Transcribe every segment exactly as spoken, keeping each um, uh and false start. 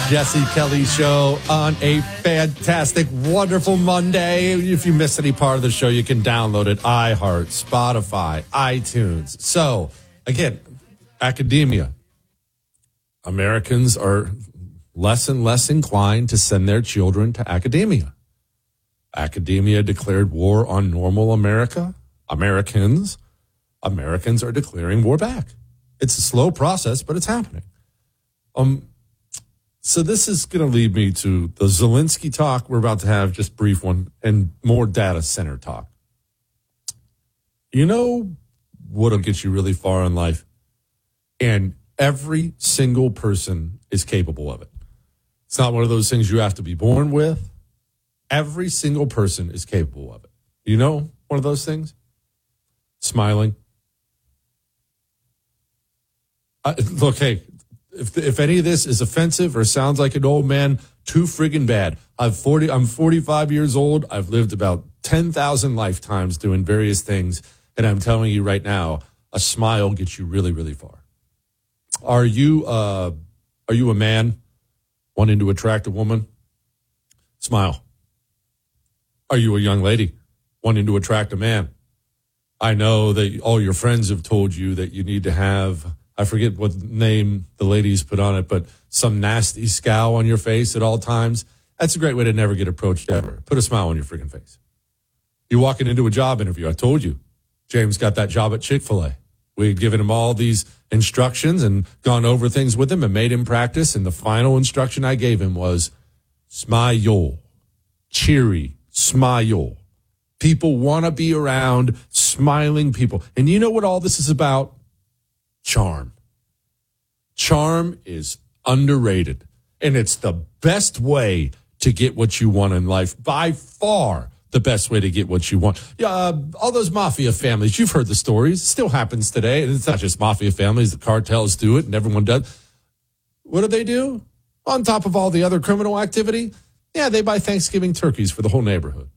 Jesse Kelly Show on a fantastic, wonderful Monday. If you missed any part of the show, you can download it. iHeart, Spotify, iTunes. So, again, academia. Americans are less and less inclined to send their children to academia. Academia declared war on normal America. Americans. Americans are declaring war back. It's a slow process, but it's happening. Um, so this is going to lead me to the Zelensky talk we're about to have, just brief one, and more data center talk. You know what'll get you really far in life? And every single person is capable of it. It's not one of those things you have to be born with. Every single person is capable of it. You know one of those things? Smiling. Uh, look, hey, if if any of this is offensive or sounds like an old man, too friggin' bad. I'm forty. I'm forty-five years old. I've lived about ten thousand lifetimes doing various things, and I'm telling you right now, a smile gets you really, really far. Are you uh, are you a man wanting to attract a woman? Smile. Are you a young lady wanting to attract a man? I know that all your friends have told you that you need to have, I forget what name the ladies put on it, but some nasty scowl on your face at all times. That's a great way to never get approached ever. Put a smile on your freaking face. You're walking into a job interview. I told you, James got that job at Chick-fil-A. We had given him all these instructions and gone over things with him and made him practice. And the final instruction I gave him was smile, cheery, smile. People want to be around smiling people. And you know what all this is about? Charm. Charm is underrated. And it's the best way to get what you want in life. By far, the best way to get what you want. Yeah, uh, all those mafia families, you've heard the stories. It still happens today. And it's not just mafia families. The cartels do it and everyone does. What do they do? On top of all the other criminal activity, yeah, they buy Thanksgiving turkeys for the whole neighborhood.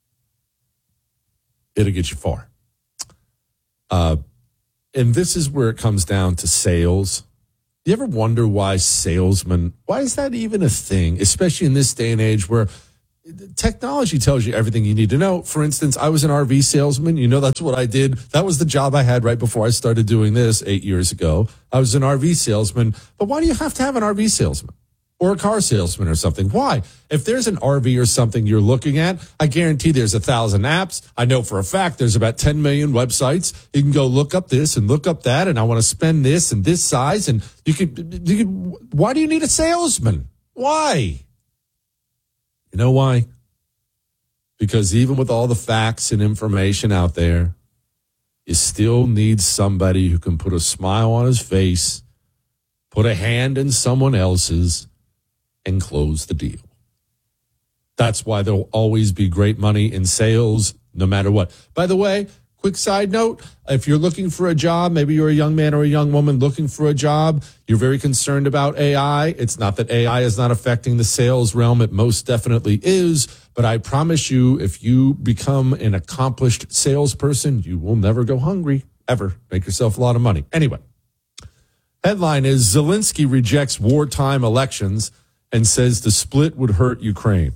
It'll get you far. Uh, and this is where it comes down to sales. You ever wonder why salesmen, why is that even a thing, especially in this day and age where technology tells you everything you need to know? For instance, I was an R V salesman. You know, that's what I did. That was the job I had right before I started doing this eight years ago. I was an R V salesman. But why do you have to have an R V salesman? Or a car salesman or something? Why? If there's an R V or something you're looking at, I guarantee there's a thousand apps. I know for a fact there's about ten million websites. You can go look up this and look up that, and I want to spend this and this size. And you could, you could, why do you need a salesman? Why? You know why? Because even with all the facts and information out there, you still need somebody who can put a smile on his face, put a hand in someone else's, and close the deal. That's why there'll always be great money in sales, no matter what. By the way, quick side note, if you're looking for a job, maybe you're a young man or a young woman looking for a job, you're very concerned about A I. It's not that A I is not affecting the sales realm. It most definitely is. But I promise you, if you become an accomplished salesperson, you will never go hungry, ever. Make yourself a lot of money. Anyway, headline is Zelensky rejects wartime elections and says the split would hurt Ukraine.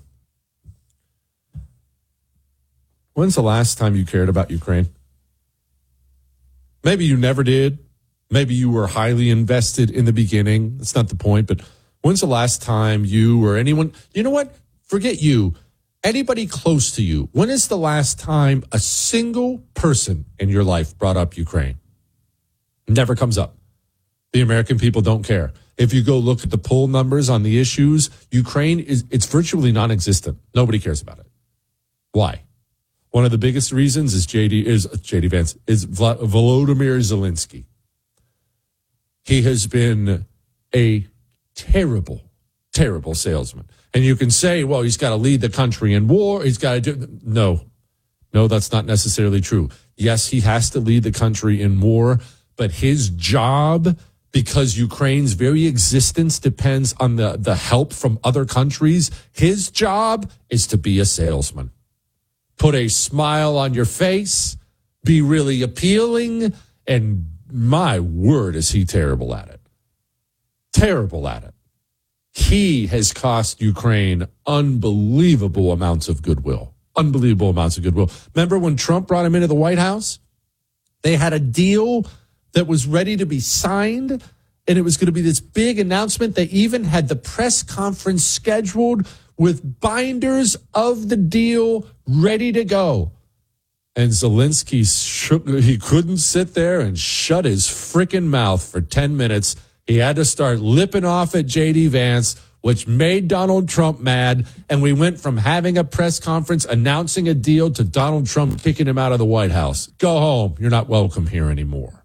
When's the last time you cared about Ukraine? Maybe you never did. Maybe you were highly invested in the beginning. That's not the point. But when's the last time you or anyone, you know what? Forget you. Anybody close to you. When is the last time a single person in your life brought up Ukraine? Never comes up. The American people don't care. If you go look at the poll numbers on the issues, Ukraine is, it's virtually non-existent. Nobody cares about it. Why? One of the biggest reasons is J D is J D Vance is Volodymyr Zelensky. He has been a terrible, terrible salesman. And you can say, well, he's got to lead the country in war. He's got to do. No, no, that's not necessarily true. Yes, he has to lead the country in war, but his job, because Ukraine's very existence depends on the, the help from other countries, his job is to be a salesman. Put a smile on your face, be really appealing, and my word, is he terrible at it. Terrible at it. He has cost Ukraine unbelievable amounts of goodwill. Unbelievable amounts of goodwill. Remember when Trump brought him into the White House? They had a deal that was ready to be signed, and it was going to be this big announcement. They even had the press conference scheduled with binders of the deal ready to go. And Zelensky, shook, he couldn't sit there and shut his freaking mouth for ten minutes. He had to start lipping off at J D Vance, which made Donald Trump mad. And we went from having a press conference announcing a deal to Donald Trump kicking him out of the White House. Go home. You're not welcome here anymore.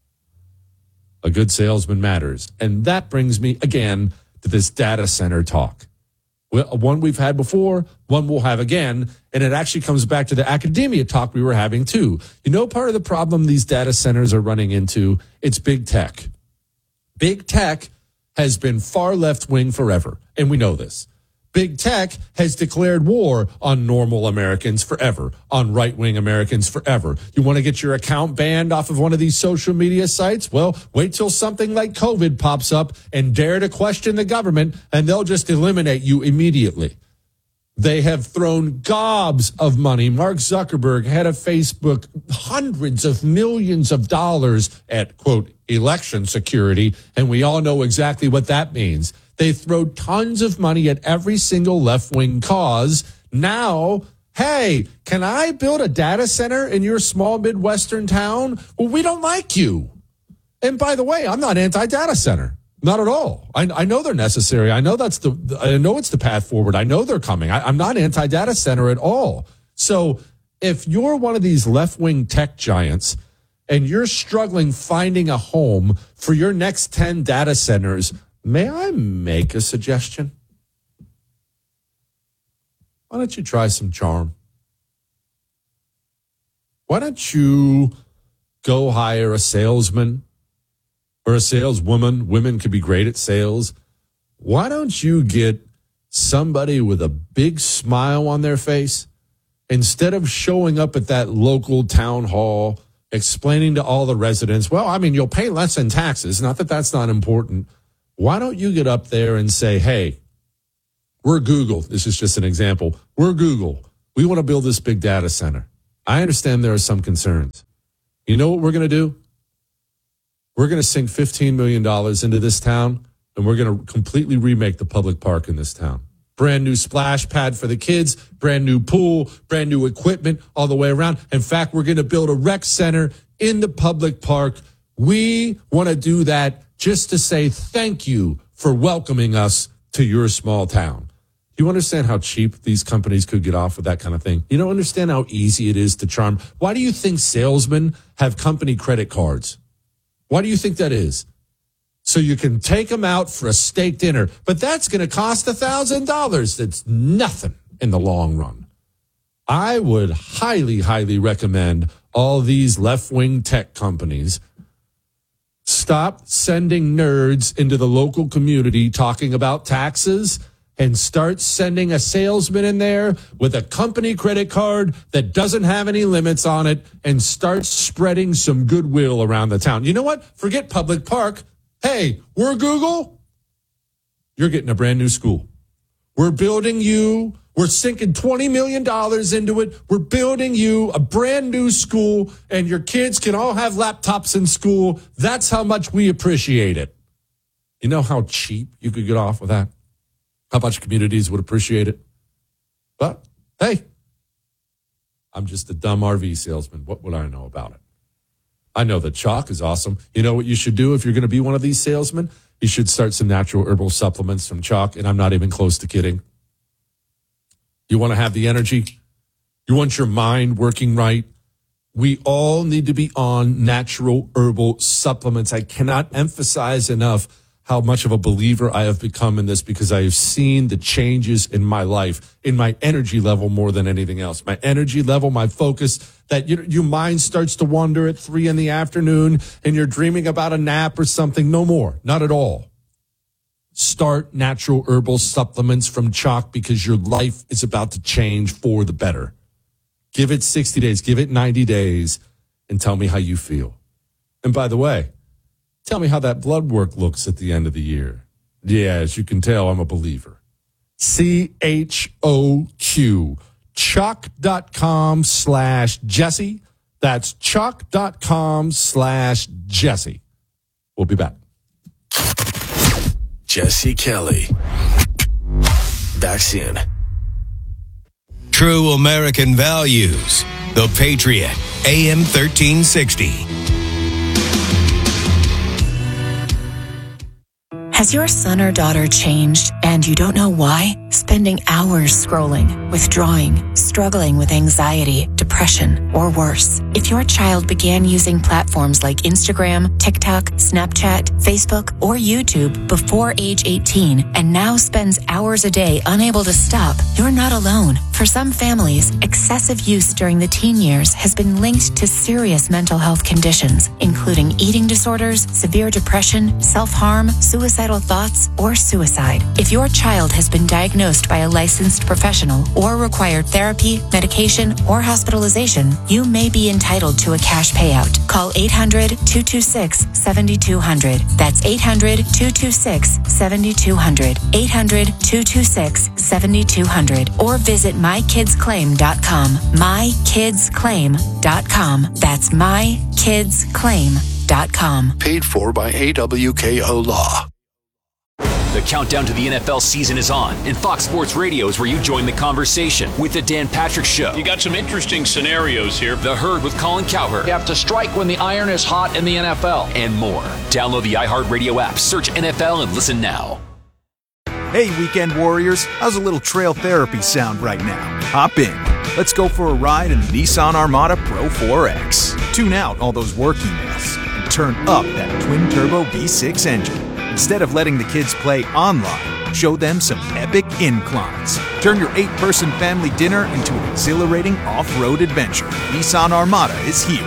A good salesman matters. And that brings me again to this data center talk. One we've had before, one we'll have again, and it actually comes back to the academia talk we were having too. You know, part of the problem these data centers are running into, it's big tech. Big tech has been far left-wing forever, and we know this. Big tech has declared war on normal Americans forever, on right-wing Americans forever. You want to get your account banned off of one of these social media sites? Well, wait till something like COVID pops up and dare to question the government, and they'll just eliminate you immediately. They have thrown gobs of money. Mark Zuckerberg, head of Facebook, hundreds of millions of dollars at, quote, election security, and we all know exactly what that means. They throw tons of money at every single left-wing cause. Now, hey, can I build a data center in your small Midwestern town? Well, we don't like you. And by the way, I'm not anti-data center. Not at all. I, I know they're necessary. I know that's the, I know it's the path forward. I know they're coming. I, I'm not anti-data center at all. So if you're one of these left-wing tech giants and you're struggling finding a home for your next ten data centers, may I make a suggestion? Why don't you try some charm? Why don't you go hire a salesman or a saleswoman? Women could be great at sales. Why don't you get somebody with a big smile on their face instead of showing up at that local town hall explaining to all the residents, well, I mean, you'll pay less in taxes. Not that that's not important. Why don't you get up there and say, hey, we're Google. This is just an example. We're Google. We want to build this big data center. I understand there are some concerns. You know what we're going to do? We're going to sink fifteen million dollars into this town, and we're going to completely remake the public park in this town. Brand new splash pad for the kids, brand new pool, brand new equipment all the way around. In fact, we're going to build a rec center in the public park. We want to do that just to say thank you for welcoming us to your small town. Do you understand how cheap these companies could get off with that kind of thing? You don't understand how easy it is to charm. Why do you think salesmen have company credit cards? Why do you think that is? So you can take them out for a steak dinner, but that's going to cost one thousand dollars. That's nothing in the long run. I would highly, highly recommend all these left-wing tech companies stop sending nerds into the local community talking about taxes and start sending a salesman in there with a company credit card that doesn't have any limits on it and start spreading some goodwill around the town. You know what? Forget public park. Hey, we're Google. You're getting a brand new school. We're building you. We're sinking twenty million dollars into it. We're building you a brand new school, and your kids can all have laptops in school. That's how much we appreciate it. You know how cheap you could get off with that? How much communities would appreciate it? But, hey, I'm just a dumb R V salesman. What would I know about it? I know that chalk is awesome. You know what you should do if you're going to be one of these salesmen? You should start some natural herbal supplements from chalk, and I'm not even close to kidding. You want to have the energy? You want your mind working right? We all need to be on natural herbal supplements. I cannot emphasize enough how much of a believer I have become in this because I have seen the changes in my life, in my energy level more than anything else. My energy level, my focus, that your, your mind starts to wander at three in the afternoon and you're dreaming about a nap or something. No more. Not at all. Start natural herbal supplements from Chalk because your life is about to change for the better. Give it sixty days, give it ninety days, and tell me how you feel. And by the way, tell me how that blood work looks at the end of the year. Yeah, as you can tell, I'm a believer. C H O Q. Chuck.com slash Jesse. That's chuck.com slash Jesse. We'll be back. Jesse Kelly. Back soon. True American values. The Patriot. A M thirteen sixty. Has your son or daughter changed and you don't know why? Spending hours scrolling, withdrawing, struggling with anxiety, depression, or worse. If your child began using platforms like Instagram, TikTok, Snapchat, Facebook, or YouTube before age eighteen and now spends hours a day unable to stop, you're not alone. For some families, excessive use during the teen years has been linked to serious mental health conditions, including eating disorders, severe depression, self-harm, suicidal thoughts, or suicide. If your child has been diagnosed by a licensed professional or required therapy, medication, or hospitalization, you may be entitled to a cash payout. Call eight hundred, two two six, seven two zero zero. That's eight hundred, two two six, seven two zero zero. eight hundred, two two six, seven two zero zero. Or visit my kids claim dot com. my kids claim dot com. That's my kids claim dot com. Paid for by A W K O Law. The countdown to the N F L season is on, and Fox Sports Radio is where you join the conversation with The Dan Patrick Show. You got some interesting scenarios here. The Herd with Colin Cowherd. You have to strike when the iron is hot in the N F L. And more. Download the iHeartRadio app, search N F L, and listen now. Hey, Weekend Warriors. How's a little trail therapy sound right now? Hop in. Let's go for a ride in the Nissan Armada Pro four X. Tune out all those work emails and turn up that twin-turbo V six engine. Instead of letting the kids play online, show them some epic inclines. Turn your eight-person family dinner into an exhilarating off-road adventure. Nissan Armada is here.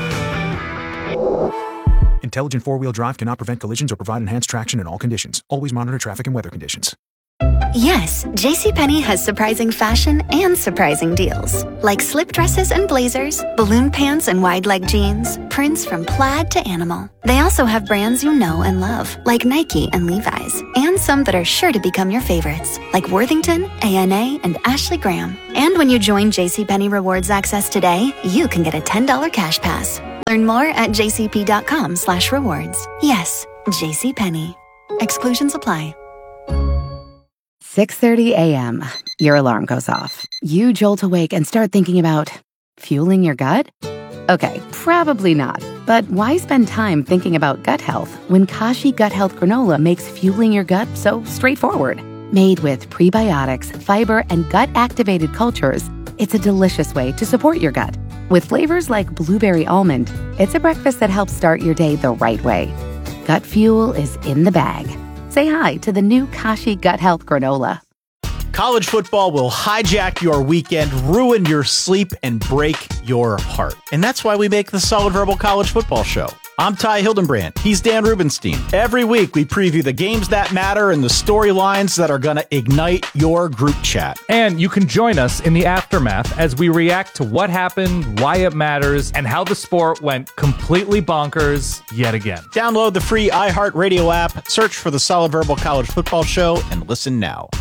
Intelligent four-wheel drive cannot prevent collisions or provide enhanced traction in all conditions. Always monitor traffic and weather conditions. Yes, JCPenney has surprising fashion and surprising deals. Like slip dresses and blazers, balloon pants and wide leg jeans, prints from plaid to animal. They also have brands you know and love, like Nike and Levi's, and some that are sure to become your favorites, like Worthington, A N A, and Ashley Graham. And when you join JCPenney Rewards Access today, you can get a ten dollars cash pass. Learn more at jcp.com slash rewards. Yes, JCPenney. Exclusions apply. six thirty a.m. Your alarm goes off. You jolt awake and start thinking about fueling your gut? Okay, probably not. But why spend time thinking about gut health when Kashi Gut Health Granola makes fueling your gut so straightforward? Made with prebiotics, fiber, and gut-activated cultures, it's a delicious way to support your gut. With flavors like blueberry almond, it's a breakfast that helps start your day the right way. Gut fuel is in the bag. Say hi to the new Kashi Gut Health Granola. College football will hijack your weekend, ruin your sleep, and break your heart. And that's why we make the Solid Verbal College Football Show. I'm Ty Hildenbrand. He's Dan Rubenstein. Every week, we preview the games that matter and the storylines that are going to ignite your group chat. And you can join us in the aftermath as we react to what happened, why it matters, and how the sport went completely bonkers yet again. Download the free iHeartRadio app, search for the Solid Verbal College Football Show, and listen now.